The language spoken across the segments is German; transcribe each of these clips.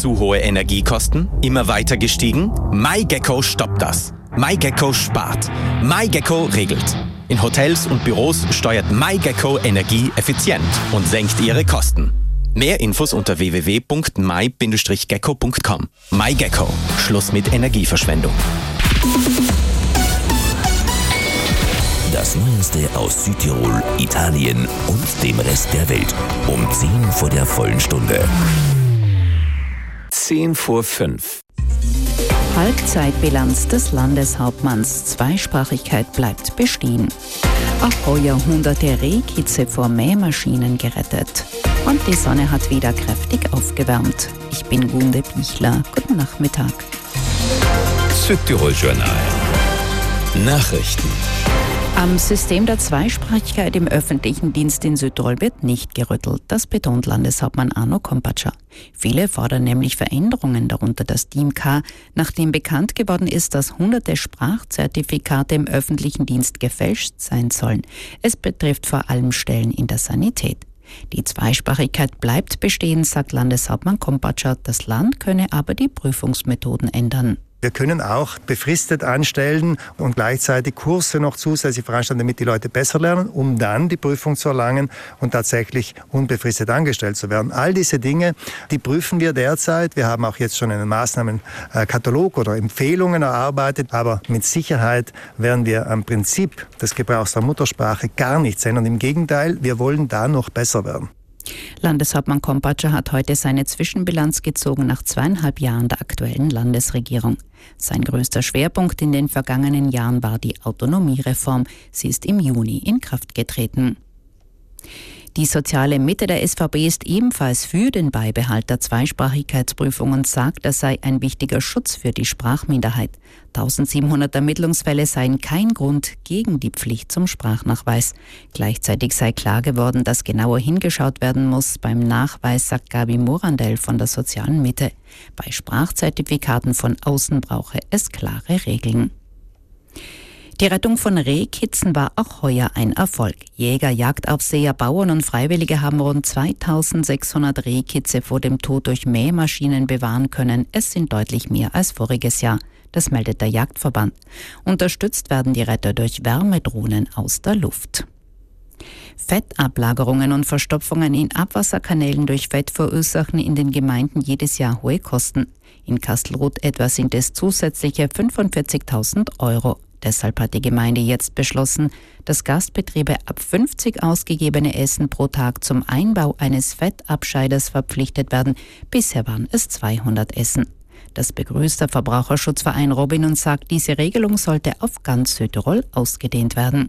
Zu hohe Energiekosten? Immer weiter gestiegen? MyGecko stoppt das. MyGecko spart. MyGecko regelt. In Hotels und Büros steuert MyGecko Energie effizient und senkt ihre Kosten. Mehr Infos unter www.my-gecko.com. MyGecko. Schluss mit Energieverschwendung. Das Neueste aus Südtirol, Italien und dem Rest der Welt. Um 10 vor der vollen Stunde. 10 vor 5. Halbzeitbilanz des Landeshauptmanns. Zweisprachigkeit bleibt bestehen. Auch heuer hunderte Rehkitze vor Mähmaschinen gerettet. Und die Sonne hat wieder kräftig aufgewärmt. Ich bin Gunde Bichler. Guten Nachmittag. Südtirol Journal. Nachrichten. Am System der Zweisprachigkeit im öffentlichen Dienst in Südtirol wird nicht gerüttelt. Das betont Landeshauptmann Arno Kompatscher. Viele fordern nämlich Veränderungen, darunter das Team K, nachdem bekannt geworden ist, dass hunderte Sprachzertifikate im öffentlichen Dienst gefälscht sein sollen. Es betrifft vor allem Stellen in der Sanität. Die Zweisprachigkeit bleibt bestehen, sagt Landeshauptmann Kompatscher. Das Land könne aber die Prüfungsmethoden ändern. Wir können auch befristet anstellen und gleichzeitig Kurse noch zusätzlich veranstalten, damit die Leute besser lernen, um dann die Prüfung zu erlangen und tatsächlich unbefristet angestellt zu werden. All diese Dinge, die prüfen wir derzeit. Wir haben auch jetzt schon einen Maßnahmenkatalog oder Empfehlungen erarbeitet, aber mit Sicherheit werden wir am Prinzip des Gebrauchs der Muttersprache gar nichts ändern. Im Gegenteil, wir wollen da noch besser werden. Landeshauptmann Kompatscher hat heute seine Zwischenbilanz gezogen nach 2,5 Jahren der aktuellen Landesregierung. Sein größter Schwerpunkt in den vergangenen Jahren war die Autonomiereform. Sie ist im Juni in Kraft getreten. Die soziale Mitte der SVP ist ebenfalls für den Beibehalt der Zweisprachigkeitsprüfung und sagt, das sei ein wichtiger Schutz für die Sprachminderheit. 1700 Ermittlungsfälle seien kein Grund gegen die Pflicht zum Sprachnachweis. Gleichzeitig sei klar geworden, dass genauer hingeschaut werden muss beim Nachweis, sagt Gabi Morandell von der sozialen Mitte. Bei Sprachzertifikaten von außen brauche es klare Regeln. Die Rettung von Rehkitzen war auch heuer ein Erfolg. Jäger, Jagdaufseher, Bauern und Freiwillige haben rund 2600 Rehkitze vor dem Tod durch Mähmaschinen bewahren können. Es sind deutlich mehr als voriges Jahr. Das meldet der Jagdverband. Unterstützt werden die Retter durch Wärmedrohnen aus der Luft. Fettablagerungen und Verstopfungen in Abwasserkanälen durch Fett verursachen in den Gemeinden jedes Jahr hohe Kosten. In Kastelruth etwa sind es zusätzliche 45.000 Euro. Deshalb hat die Gemeinde jetzt beschlossen, dass Gastbetriebe ab 50 ausgegebene Essen pro Tag zum Einbau eines Fettabscheiders verpflichtet werden. Bisher waren es 200 Essen. Das begrüßt der Verbraucherschutzverein Robin und sagt, diese Regelung sollte auf ganz Südtirol ausgedehnt werden.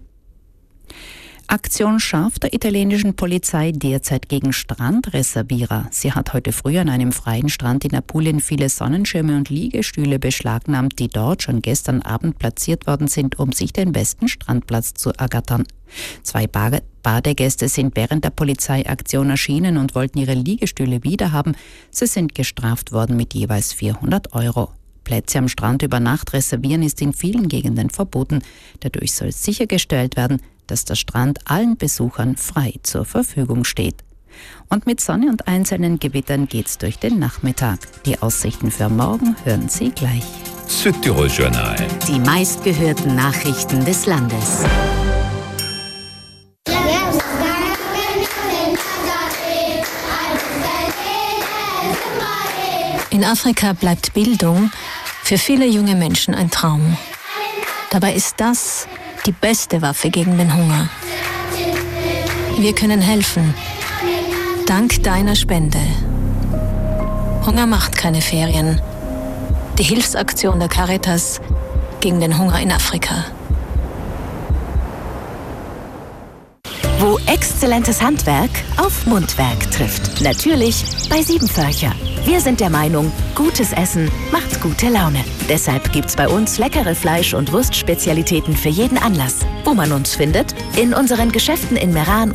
Aktion scharf der italienischen Polizei derzeit gegen Strandreservierer. Sie hat heute früh an einem freien Strand in Apulien viele Sonnenschirme und Liegestühle beschlagnahmt, die dort schon gestern Abend platziert worden sind, um sich den besten Strandplatz zu ergattern. 2 Badegäste sind während der Polizeiaktion erschienen und wollten ihre Liegestühle wiederhaben. Sie sind gestraft worden mit jeweils 400 Euro. Plätze am Strand über Nacht reservieren ist in vielen Gegenden verboten. Dadurch soll sichergestellt werden, dass der Strand allen Besuchern frei zur Verfügung steht. Und mit Sonne und einzelnen Gewittern geht's durch den Nachmittag. Die Aussichten für morgen hören Sie gleich. Südtirol Journal. Die meistgehörten Nachrichten des Landes. In Afrika bleibt Bildung für viele junge Menschen ein Traum. Dabei ist das die beste Waffe gegen den Hunger. Wir können helfen. Dank deiner Spende. Hunger macht keine Ferien. Die Hilfsaktion der Caritas gegen den Hunger in Afrika. Wo exzellentes Handwerk auf Mundwerk trifft. Natürlich bei Siebenvölcher. Wir sind der Meinung, gutes Essen macht gute Laune. Deshalb gibt's bei uns leckere Fleisch- und Wurstspezialitäten für jeden Anlass. Wo man uns findet? In unseren Geschäften in Meran